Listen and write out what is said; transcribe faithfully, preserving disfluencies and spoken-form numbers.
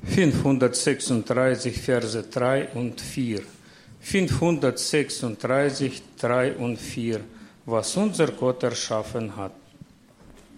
fünfhundertsechsunddreißig, Verse drei und vier. fünfhundertsechsunddreißig, drei und vier. Was unser Gott erschaffen hat.